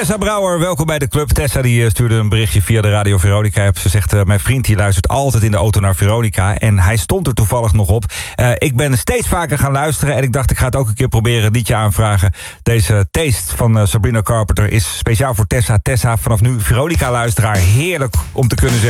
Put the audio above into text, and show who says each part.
Speaker 1: Tessa Brouwer, welkom bij de club. Tessa die stuurde een berichtje via de Radio Veronica-app. Ze zegt, mijn vriend die luistert altijd in de auto naar Veronica. En hij stond er toevallig nog op. Ik ben steeds vaker gaan luisteren. En ik dacht, ik ga het ook een keer proberen, een liedje aanvragen. Deze Taste van Sabrina Carpenter is speciaal voor Tessa. Tessa, vanaf nu Veronica-luisteraar. Heerlijk om te kunnen zeggen.